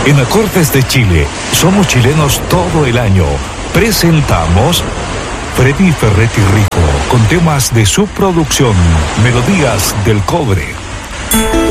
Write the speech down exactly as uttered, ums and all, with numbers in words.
En Acordes de Chile, somos chilenos todo el año. Presentamos Freddy Ferretti Rico con temas de su producción, Melodías del Cobre.